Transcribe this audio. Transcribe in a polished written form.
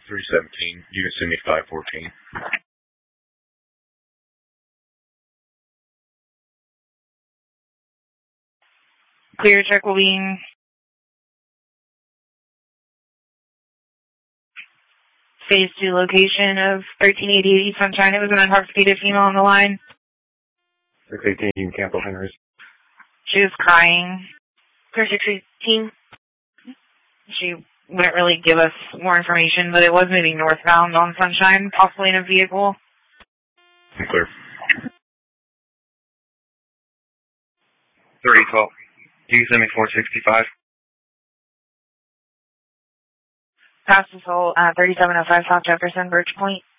317. You can send me 514. Clear check will be phase 2 location of 1388 East Sunshine. It was an intoxicated female on the line. 618 Campbell Henry's. She was crying. Clear 618. She wouldn't really give us more information, but it was moving northbound on Sunshine, possibly in a vehicle. Clear. 3012. You can send me 465. Past assault at 3705 South Jefferson, Birch Point.